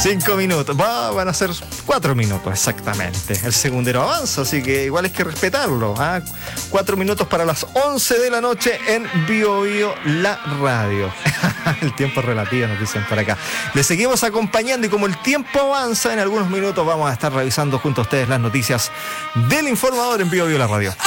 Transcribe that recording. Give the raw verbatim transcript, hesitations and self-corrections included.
Cinco minutos, Va, van a ser cuatro minutos exactamente. El segundero avanza, así que igual hay que respetarlo. ¿ah? Cuatro minutos para las once de la noche en Bio Bio, la radio. El tiempo es relativo, nos dicen por acá. Les seguimos acompañando y como el tiempo avanza, en algunos minutos vamos a estar revisando junto a ustedes las noticias del informador en Bio Bio, la radio.